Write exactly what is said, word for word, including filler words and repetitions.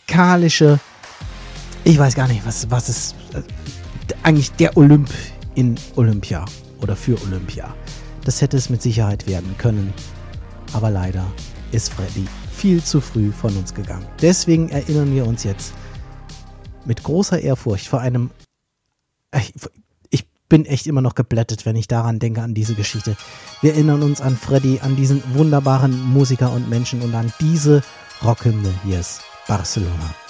musikalische, ich weiß gar nicht, was, was ist äh, eigentlich der Olymp in Olympia oder für Olympia. Das hätte es mit Sicherheit werden können, aber leider ist Freddy viel zu früh von uns gegangen. Deswegen erinnern wir uns jetzt mit großer Ehrfurcht vor einem, ich, ich bin echt immer noch geblättet, wenn ich daran denke, an diese Geschichte. Wir erinnern uns an Freddy, an diesen wunderbaren Musiker und Menschen und an diese Rockhymne. Hier ist Barcelona.